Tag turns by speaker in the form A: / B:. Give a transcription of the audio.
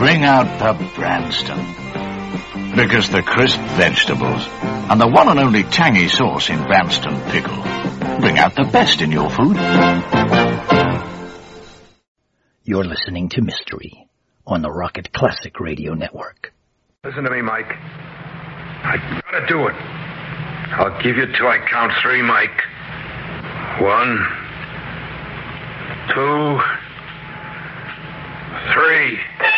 A: bring out the Branston. Because the crisp vegetables and the one and only tangy sauce in Branston pickle bring out the best in your food.
B: You're listening to Mystery on the Rocket Classic Radio Network.
C: Listen to me, Mike. I gotta do it. I'll give you till I count 3, Mike. 1, 2, 3.